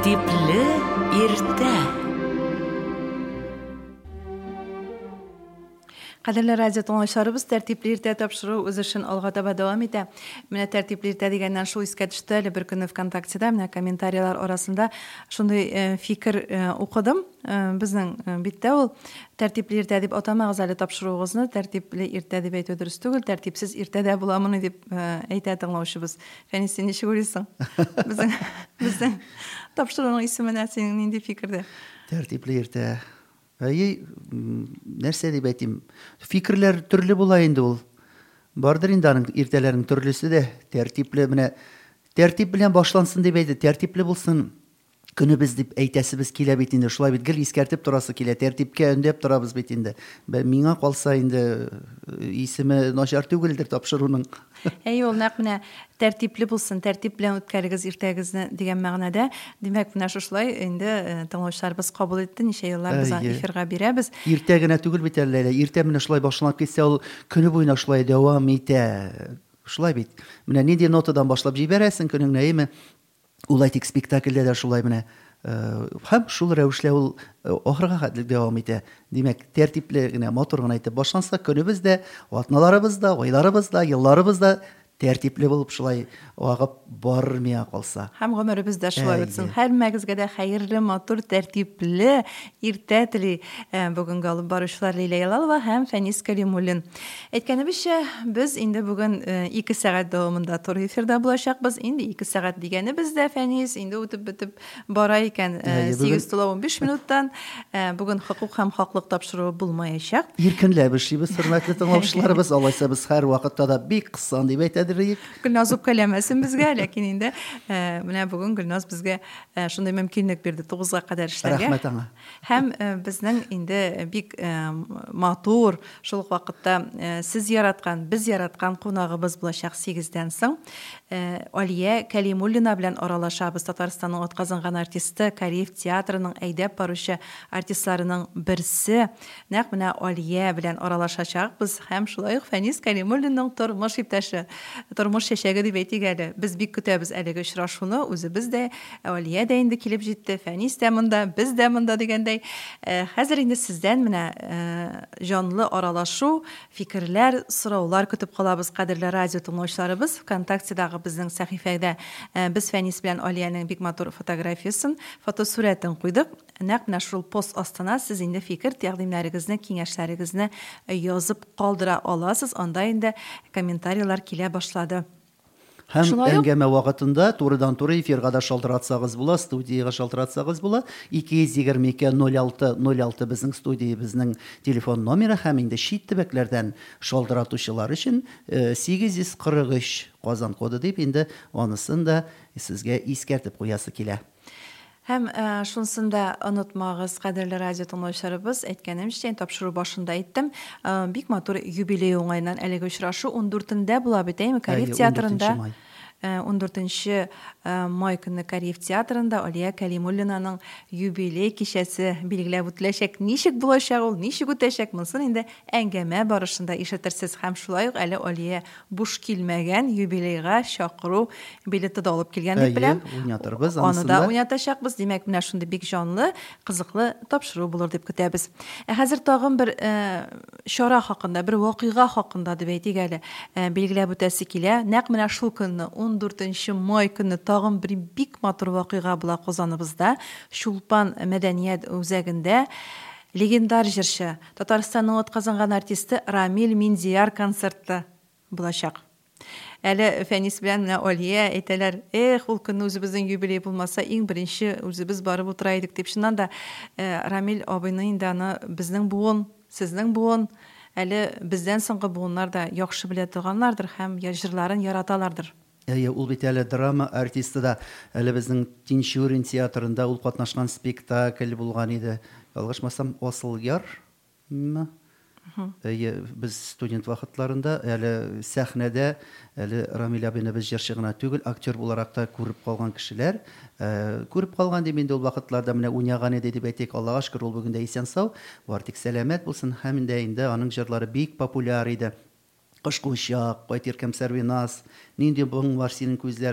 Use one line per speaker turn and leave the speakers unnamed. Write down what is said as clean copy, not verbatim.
Тәртипле иртә. Кадерле радио тыңлаучыларыбыз, тәртипле иртә тапшыру үз эшен алга таба дәвам итә. Менә тәртипле иртә дигәннән шул искә төште әле бер көнне ВКонтактеда, менә комментарийлар арасында шундый фикер укыдым. Безнең биттә ул тәртипле иртә дип атамагыз әле тапшыруыгызны, тәртипле иртә дип әйтү дөрес түгел, тәртипсез иртәдә буламыни дип әйтә тыңлаучыбыз. Фәнис, син ничек уйлыйсың? Безнең тапшыруның исеменә синең нинди фикердә?
Тәртипле иртә. Нәрсә дип әйтим? Фикерләр төрле була инде ул. Бардыр инде аның иртәләрнең төрлесе дә. Тәртипле менә тәртип белән башлансын дип әйтә. Тәртипле булсын көнебез дип әйтәсебез килә бит инде. Шулай бит гел искәртеп торасы килә. Тәртипкә өндәп торабыз бит инде. Миңа калса инде исеме начар түгелдер тапшыруның.
Ул нәкъ менә тәртипле булсын, тәртип белән үткәрегез иртәгезне дигән мәгънәдә. Димәк, менә шулай инде тыңлаучыларыбыз кабул итте. Ничә еллар без эфирга бирәбез.
Иртә генә түгел бит әле. Иртә менә шулай башланып китсә, ул көне буена шулай дәвам итә. Шулай бит. Менә нинди нотадан башлап җибәрәсең көнеңне, әйме? Ул әйтик спектакльдә дә шулай менә. Һәм шул рәвешле ул ахырга хәтле дәвам итә. Димәк, тәртипле генә, матур гына әйтеп башланса, көнебез дә, атналарыбыз да, айларыбыз да, елларыбыз да тәртипле булып шулай агып бармыя калса.
Һәм гомеребез дә шулай үтсен. Һәммәгезгә дә хәерле, матур, тәртипле иртә тели бүгенге алып баручылар Лилә Ялалова һәм Фәнис Кәримуллин. Әйткәнебезчә, без инде бүген 2 сәгать дәвамында туры эфирда булачакбыз. Инде 2 сәгать дигәнебез дә, Фәнис, инде үтеп бетеп бара икән. 8:15 минуттан бүген хокук һәм хаклык тапшыруы булмаячак.
Иркенләп эшлибез, хөрмәтле тыңлаучыларыбыз. Алайса без һәр вакытта да бик кысан дип әйтәдер.
Гөлназ үпкәләмәсен безгә, ләкин инде менә бүген Гөлназ безгә шундый мөмкинлек бирде 9-га кадәр эшләргә.
Рәхмәт аңа.
Һәм безнең инде бик матур, шул ук вакытта сез яраткан, без яраткан кунагыбыз булачак 8-дән соң. Алия Кәлимуллина белән аралашабыз. Татарстанның атказанган артисты, Кариев театрының әйдәп баручы артистларының берсе. Нәкъ менә Алия белән аралашачакбыз һәм шулай ук Фәнис Кәримуллинның тормыш иптәше, тормыш чәчәге дип әйтик әле. Без бик көтәбез әлеге очрашуны. Үзебез дә, Алия дә инде килеп җитте, Фәнис дә монда, без дә монда дигәндәй. Хәзер инде сездән менә җанлы аралашу, фикерләр, сораулар көтеп калабыз, кадерле радио тыңлаучыларыбыз. ВКонтактедагы безнең сәхифәдә без Фәнис белән Алияның бик матур фотографиясын, фотосурәтен куйдык. Нәкъ менә шул пост астына сез инде фикер, тәкъдимнәрегезне, киңәшләрегезне язып калдыра аласыз. Анда инде комментарийлар килә башлады.
Һәм әңгәмә вакытында турыдан-туры эфирга да шалтыратсагыз була, студиягә шалтыратсагыз була. 222-06-06 безнең студия, безнең телефон номеры һәм инде чит төбәкләрдән шалтыратучылар өчен 843 Казан коды дип инде анысын да сезгә искәртеп куясы килә.
Һәм шунысын да онытмагыз, кадерле радио тыңлаучыларыбыз, әйткәнемчә, тапшыру башында әйттем, бик матур юбилей уңайыннан әлеге очрашу 14-дә була бит, әйме, Кариев театрында. 14 май көнне Кариев театрында Алия Кәлимуллинаның юбилей кичәсе билгеләп үтеләчәк. Ничек булачак ул, ничек үтәчәк, монысын инде әңгәмә барышында ишетерсез. Һәм шулай ук әле Алия буш килмәгән, юбилейга чакыру билеты да алып килгән дип беләм. Аны да уйнатачакбыз. Димәк, менә шундый бик җанлы, кызыклы тапшыру булыр дип көтәбез. Хәзер тагын бер чара хакында, бер вакыйга хакында дип әйтик әле, билгеләп үтәсе килә. Нәкъ менә шул көнне 14 май көнне тагын бер бик матур вакыйга була Казаныбызда. Чулпан мәдәният үзәгендә легендар җырчы, Татарстанның атказанган артисты Рамил Миндияр концерты булачак. Әле Фәнис белән менә Алия әйтәләр, ул көнне үзебезнең юбилей булмаса, иң беренче үзебез барып утыра идек дип. Шуннан да Рамил абыйны инде аны безнең буын, сезнең буын, әле бездән соңгы буыннар да яхшы белә торганнардыр һәм җырларын яраталардыр.
Ул бит әле драма артисты да, әле безнең Тинчурин театрында ул катнашкан спектакль булган иде. Ялгышмасам, Асыл яр. Без студент вакытларында әле сәхнәдә, әле Рамил абыйны без җырчы гына түгел, актер буларак та күреп калган кешеләр, күреп калган дип инде ул вакытларда менә уйнаган иде дип әйтик. Аллага шөкер, ул бүген дә исән сау, бартик сәламәт булсын, һәм инде аның җырлары бик популяр иде. Кышкучак, кайтыр кемсәр винас, нинди буң бар синең күзләр